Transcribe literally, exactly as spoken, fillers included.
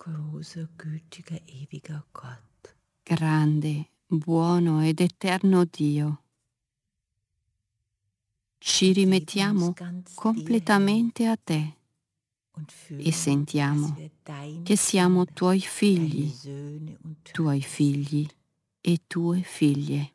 großer, gütiger, ewiger Gott, grande, buono ed eterno Dio, ci wir geben uns rimettiamo ganz dir hin completamente a te und e fühlen, dass sentiamo wir deine che siamo Kinder, tuoi deine figli, Söhne und tuoi Töchter figli sind. e tue figlie.